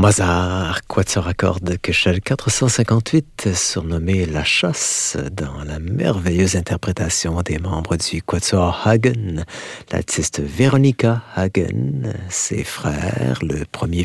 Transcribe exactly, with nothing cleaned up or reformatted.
Mozart, quatuor à cordes Köchel quatre cent cinquante-huit, surnommé La Chasse, dans la merveilleuse interprétation des membres du quatuor Hagen, l'artiste Veronica Hagen, ses frères, le premier